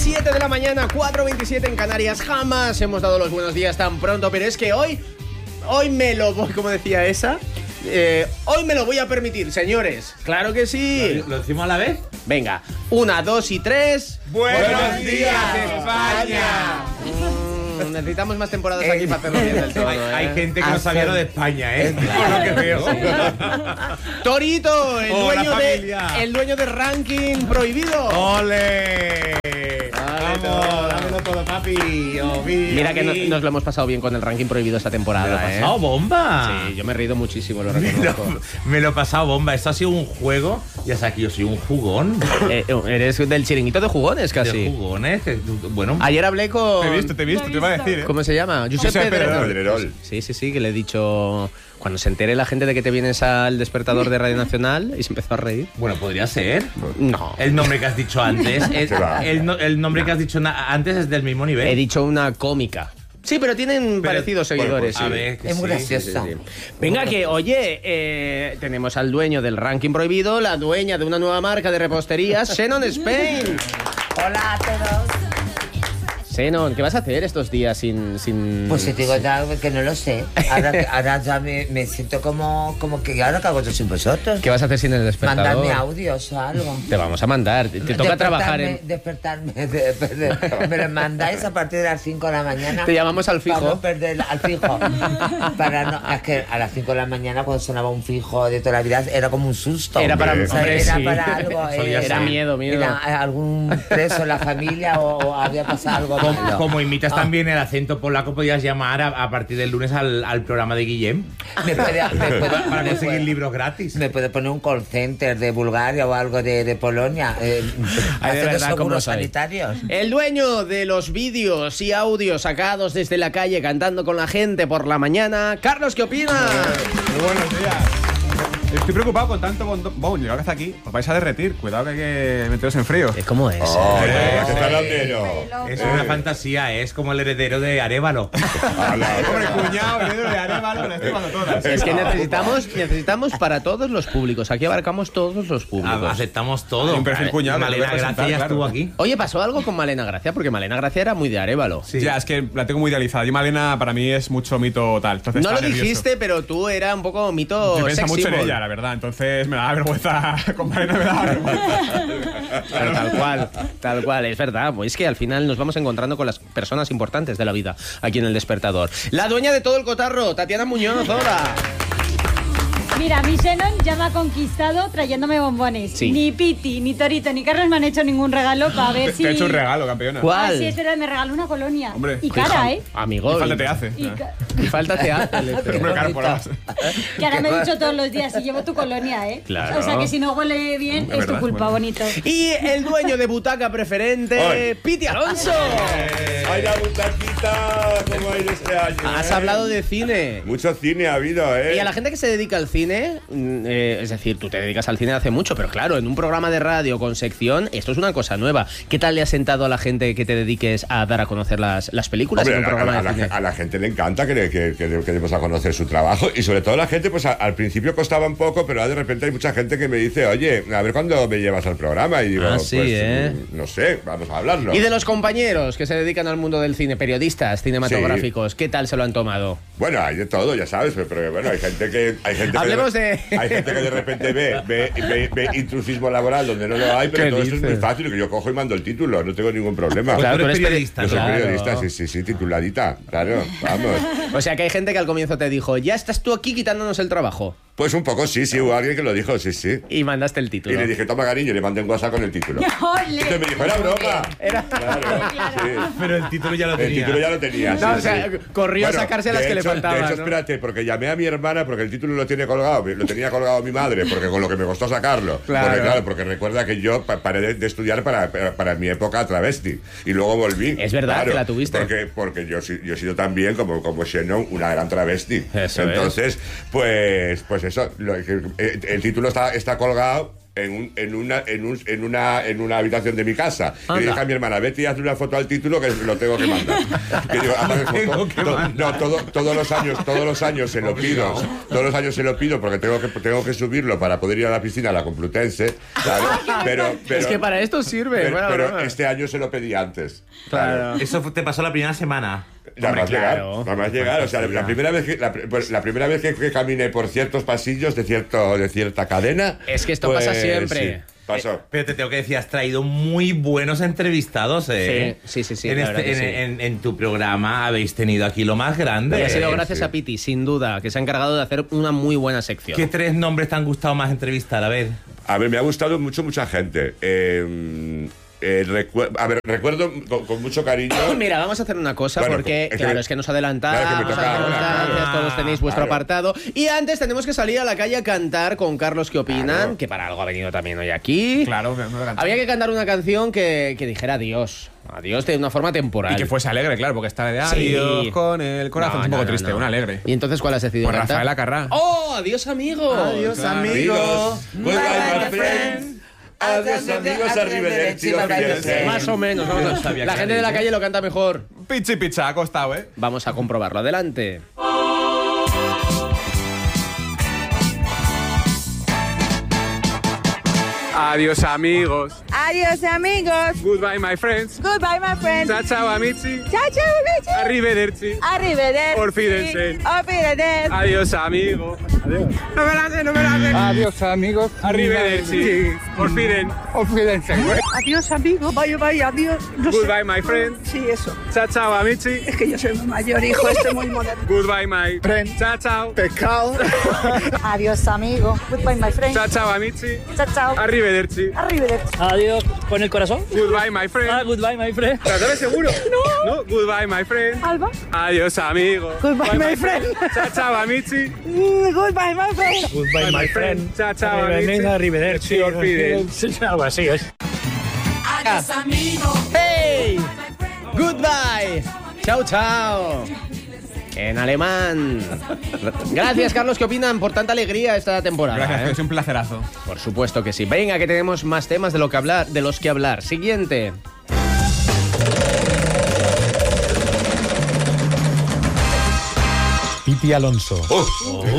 7 de la mañana, 4:27 en Canarias. Jamás hemos dado los buenos días tan pronto, pero es que hoy me lo voy, como decía esa, hoy me lo voy a permitir, señores. Claro que sí. ¿Lo decimos a la vez? Venga, 1, 2 y 3. ¡Buenos días, España! Necesitamos más temporadas aquí para hacerlo bien del todo. Hay gente que no sabía lo de España, por lo que veo. Torito, el dueño de Ranking Prohibido. ¡Ole! Dámelo todo, papi. Mira que nos lo hemos pasado bien con el Ranking Prohibido esta temporada. Me lo he pasado bomba. Sí, yo me he reído muchísimo, lo reconozco. Me lo he pasado bomba. Esto ha sido un juego. Ya sabes que yo soy un jugón. Eres del chiringuito de jugones, casi. De jugones. Bueno. Ayer hablé con... Te he visto, te iba a decir. ¿Cómo se llama? Josep Pedrerol. Sí, que le he dicho... Cuando se entere la gente de que te vienes al despertador de Radio Nacional, y se empezó a reír. Bueno, podría ser. No. El nombre que has dicho antes. El nombre que has dicho antes es del mismo nivel. He dicho una cómica. Sí, pero tienen parecidos seguidores. A ver, es muy graciosa. Sí. Venga, que, oye, tenemos al dueño del Ranking Prohibido, la dueña de una nueva marca de reposterías, Xenon Spain. Hola a todos. Xenon, ¿qué vas a hacer estos días sin...? Pues te digo ya que no lo sé. Ahora ya me siento como que ahora que hago yo sin vosotros. ¿Qué vas a hacer sin el despertador? Mandarme audios o algo. Te vamos a mandar. Te toca trabajar en... Despertarme. Me lo mandáis a partir de las 5 de la mañana. Te llamamos al fijo. Para no perder al fijo. Es que a las 5 de la mañana cuando sonaba un fijo de toda la vida era como un susto. Era para, para algo. Era miedo. Era algún preso en la familia o había pasado algo. Como imitas también el acento polaco, podías llamar a partir del lunes al programa de Guillem. Para conseguir libros gratis. Me puede poner un call center de Bulgaria o algo de Polonia. Hacer los seguros sanitarios. El dueño de los vídeos y audios sacados desde la calle cantando con la gente por la mañana, Carlos, ¿qué opinas? Muy buenos días. Estoy preocupado con tanto bondón. Llegado hasta aquí, os vais a derretir. Cuidado que hay que meteros en frío. ¿Cómo es? Es una fantasía, es como el heredero de Arévalo. Hombre, cuñado, heredero de Arévalo, me la estoy tomando todas. Es que necesitamos para todos los públicos. Aquí abarcamos todos los públicos. Aceptamos todo. Un perfil cuñado. Malena Gracia ya estuvo aquí. Oye, ¿pasó algo con Malena Gracia? Porque Malena Gracia era muy de Arévalo. Sí. Ya, es que la tengo muy idealizada. Yo, Malena, para mí es mucho mito tal. Entonces, no lo nervioso. Dijiste, pero tú era un poco mito yo pienso mucho en symbol. ella, la verdad. Entonces me da vergüenza. Con Malena me da vergüenza. Pero tal cual, es verdad. Pues es que al final nos vamos encontrando con las personas importantes de la vida aquí en El Despertador. La dueña de todo el cotarro, Tatiana Muñoz, hola. Mira, mi Xenon ya me ha conquistado trayéndome bombones. Sí. Ni Piti, ni Torito, ni Carlos me han hecho ningún regalo para ver si... Te he hecho un regalo, campeona. ¿Cuál? Ah, sí, es verdad, me regaló una colonia. Hombre, y cara, Amigo. Y falta te hace. Y falta te hace. Hombre, caro por las. Que ahora me he dicho todos los días, si llevo tu colonia, Claro. O sea que si no huele bien, es tu culpa, bonito. Y el dueño de butaca preferente, Piti Alonso. ¡Ay, la butaquita! ¿Cómo ha ido este año? Has hablado de cine. Mucho cine ha habido, ¿eh? Y a la gente que se dedica al cine, es decir, tú te dedicas al cine hace mucho, pero claro, en un programa de radio con sección, esto es una cosa nueva. ¿Qué tal le ha sentado a la gente que te dediques a dar a conocer las películas? Hombre, en un programa de cine? a la gente le encanta que demos a conocer su trabajo, y sobre todo la gente, pues al principio costaba un poco, pero de repente hay mucha gente que me dice, oye, a ver cuándo me llevas al programa, y digo, sí, pues no sé, vamos a hablarlo. Y de los compañeros que se dedican al mundo del cine, periodistas cinematográficos, ¿qué tal se lo han tomado? Bueno, hay de todo, ya sabes, pero bueno, hay gente que hay gente que de repente ve intrusismo laboral donde no lo hay, pero todo esto es muy fácil, que yo cojo y mando el título, no tengo ningún problema. Claro, tú eres periodista. Yo soy claro. periodista, sí, tituladita, claro, vamos. O sea que hay gente que al comienzo te dijo, ya estás tú aquí quitándonos el trabajo. Pues un poco sí, hubo alguien que lo dijo, sí. Y mandaste el título. Y le dije, toma cariño, y le mandé un WhatsApp con el título. ¡Ole! Entonces me dijo, era broma. Claro. Sí. Pero el título ya lo El tenía. título ya lo tenía, No, o sea, corrió a sacarse las que le faltaban, De hecho, ¿no? espérate, porque llamé a mi hermana porque el título lo tenía colgado mi madre, porque con lo que me costó sacarlo. Claro. Porque recuerda que yo paré de estudiar para mi época travesti, y luego volví. Es verdad que la tuviste. Porque yo he sido también, como Xenon, una gran travesti. Eso Entonces, pues eso, el título está colgado. en una habitación de mi casa. Y le dije a mi hermana, vete y hazle una foto al título que lo tengo que mandar. Que digo, todos los años se lo pido. Todos los años se lo pido porque tengo que subirlo para poder ir a la piscina a la Complutense. Pero es que para esto sirve. Pero este año se lo pedí antes. Claro. Eso te pasó la primera semana. Nada más llegar. O sea, la primera vez que caminé por ciertos pasillos de cierta cadena. Es que esto pasa siempre. Sí, pasó. Pero te tengo que decir, has traído muy buenos entrevistados, ¿eh? Sí. En tu programa habéis tenido aquí lo más grande. Y ha sido gracias a Piti, sin duda, que se ha encargado de hacer una muy buena sección. ¿Qué 3 nombres te han gustado más entrevistar? A ver, me ha gustado mucha gente. Recuerdo con mucho cariño. Mira, vamos a hacer una cosa, porque es que nos adelantamos, todos tenéis vuestro apartado. Y antes tenemos que salir a la calle a cantar con Carlos ¿Qué opinan? Que para algo ha venido también hoy aquí. Claro, había que cantar una canción que dijera adiós de una forma temporal. Y que fuese alegre, claro, porque está de adiós con el corazón un poco triste, una alegre. ¿Y entonces cuál has decidido cantar? Rafael Acarrá. ¡Oh, adiós amigo! Adiós amigo. Goodbye my friend. Adiós amigos, arrivederci. Más o menos, vamos a ver. La gente de la calle lo canta mejor. Pichi pizza, ha costado, ¿eh? Vamos a comprobarlo. Adelante. Adiós amigos. Adiós amigos. Goodbye my friends. Goodbye my friends. Ciao ciao amici. Ciao ciao amici. Arrivederci. Arrivederci. Auf Wiedersehen. Auf Wiedersehen. Adiós amigo. Adiós. No me la sé. Adiós amigos. Arrivederci. Auf Wiedersehen. Adiós amigo. Bye bye, adiós. No Goodbye my friend. Sí, eso. Ciao ciao amici. Es que yo soy muy mayor, hijo, estoy muy moderno. Goodbye my friend. Ciao ciao. Pescado. Adiós amigo. Goodbye my friend. Ciao ciao amici. Ciao ciao. Arrivederci. Arrivederci. Adiós con el corazón. Goodbye my friend. Goodbye my friend. ¿Estás seguro? No. Goodbye my friend. Alba. Adiós amigo. Goodbye my friend. Ciao ciao amici. Goodbye my friend. Goodbye my friend. Ciao ciao amici. Arrivederci. Algo así es. Adiós amigo. ¡Hey! Goodbye. Chao, chao. En alemán. Gracias, Carlos. ¿Qué opinan por tanta alegría esta temporada? Gracias, es un placerazo. Por supuesto que sí. Venga, que tenemos más temas de los que hablar. Siguiente. Piti Alonso.